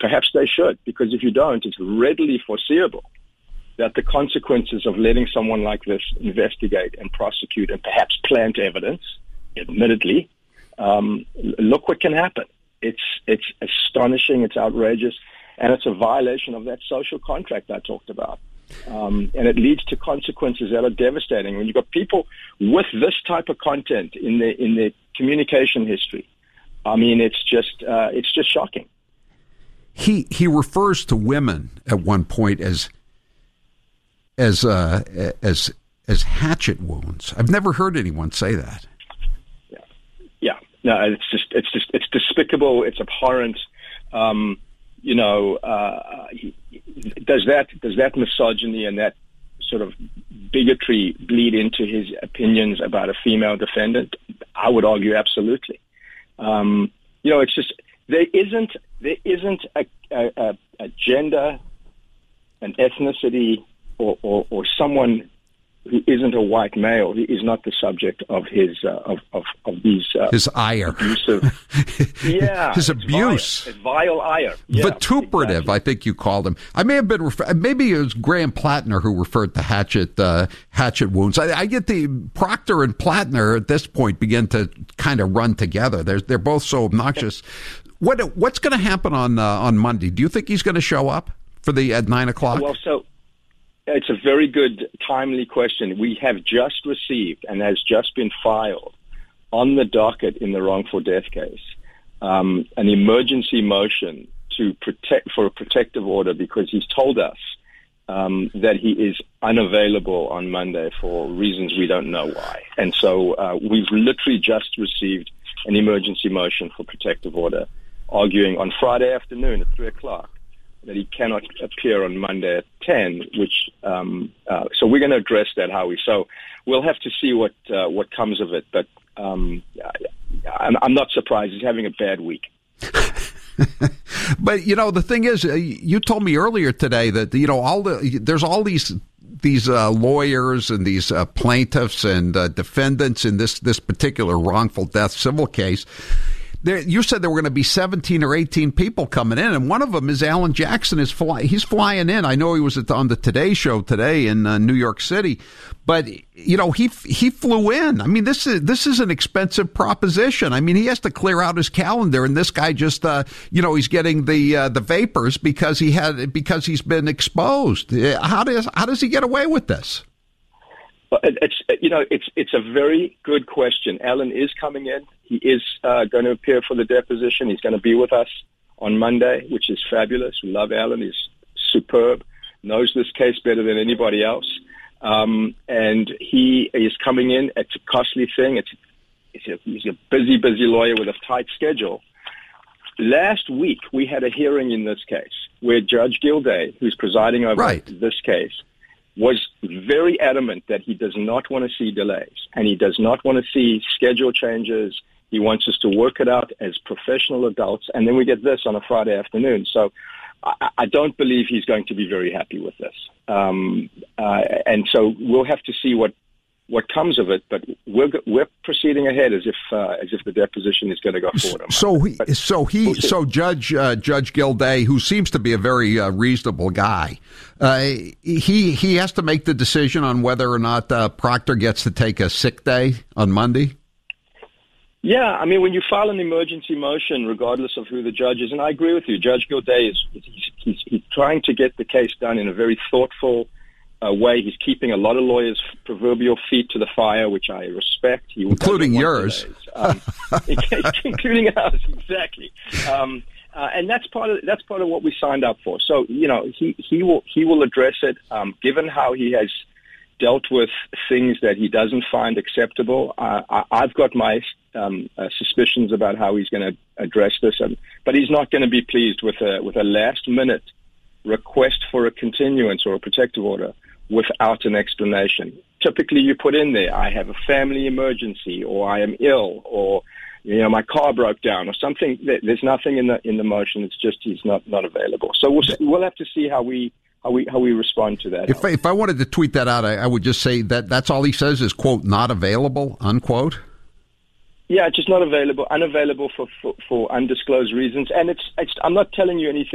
perhaps they should, because if you don't, it's readily foreseeable that the consequences of letting someone like this investigate and prosecute and perhaps plant evidence, admittedly, look what can happen. It's astonishing, it's outrageous, and it's a violation of that social contract I talked about. And it leads to consequences that are devastating. When you've got people with this type of content in their communication history, I mean, it's just shocking. He refers to women at one point as hatchet wounds. I've never heard anyone say that. Yeah. No, it's despicable. It's abhorrent. Does that misogyny and that sort of bigotry bleed into his opinions about a female defendant? I would argue absolutely. It's just there isn't a gender, an ethnicity, or someone who isn't a white male who is not the subject of his of these his ire, abusive, his abuse, vile ire, vituperative. Exactly. I think you called him. I may have been maybe it was Graham Plattner who referred to hatchet wounds. I get the Proctor and Plattner at this point begin to kind of run together. They're both so obnoxious. What's going to happen on Monday? Do you think he's going to show up for at 9:00? Well, so. It's a very good, timely question. We have just received and has just been filed on the docket in the wrongful death case an emergency motion for a protective order because he's told us that he is unavailable on Monday for reasons we don't know why. And so we've literally just received an emergency motion for protective order arguing on Friday afternoon at 3:00. That he cannot appear on Monday at 10, which so we're going to address that, Howie. So we'll have to see what comes of it. But I'm not surprised. He's having a bad week. But the thing is, you told me earlier today that there's all these lawyers and these plaintiffs and defendants in this particular wrongful death civil case. You said there were going to be 17 or 18 people coming in, and one of them is Alan Jackson. He's flying in. I know he was on the Today Show today in New York City, but he flew in. I mean, this is an expensive proposition. I mean, he has to clear out his calendar, and this guy just he's getting the vapors because he's been exposed. How does he get away with this? It's a very good question. Alan is coming in. He is going to appear for the deposition. He's going to be with us on Monday, which is fabulous. We love Alan. He's superb, knows this case better than anybody else. And he is coming in. It's a costly thing. He's a busy lawyer with a tight schedule. Last week, we had a hearing in this case where Judge Gilday, who's presiding over this case, was very adamant that he does not want to see delays and he does not want to see schedule changes. He wants us to work it out as professional adults, and then we get this on a Friday afternoon. So I don't believe he's going to be very happy with this. And so we'll have to see what comes of it, but we're proceeding ahead as if the deposition is going to go forward. So Judge Gilday, who seems to be a very reasonable guy, he has to make the decision on whether or not Proctor gets to take a sick day on Monday. Yeah, I mean, when you file an emergency motion, regardless of who the judge is, and I agree with you, Judge Gilday he's trying to get the case done in a very thoughtful way. He's keeping a lot of lawyers' proverbial feet to the fire, which I respect. Including yours. Including ours, exactly. And that's part of what we signed up for. So, he will address it, given how he has dealt with things that he doesn't find acceptable. I've got my suspicions about how he's going to address this, but he's not going to be pleased with a last-minute request for a continuance or a protective order without an explanation. Typically, you put in there, I have a family emergency, or I am ill, or my car broke down, or something. There's nothing in the motion. It's just he's not available. So we'll have to see how we respond to that. If I wanted to tweet that out, I would just say that's all he says is, quote, not available, unquote. Yeah, just not available, unavailable for undisclosed reasons. And I'm not telling you anything